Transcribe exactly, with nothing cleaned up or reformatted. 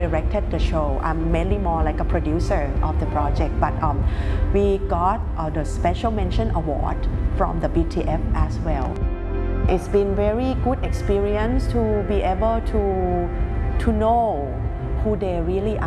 directed the show. I'm mainly more like a producer of the project, but um, we got uh, the special mention award from the B T F as well. It's been very good experience to be able to to know who they really are.